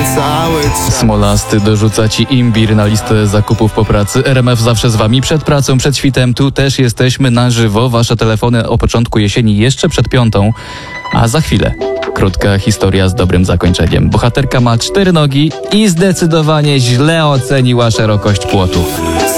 cały czas. Smolasty dorzuca ci imbir na listę zakupów po pracy. RMF zawsze z wami, przed pracą, przed świtem. Tu też jesteśmy na żywo. Wasze telefony o początku jesieni, jeszcze przed 5:00. A za chwilę krótka historia z dobrym zakończeniem. Bohaterka ma 4 nogi i zdecydowanie źle oceniła szerokość płotu.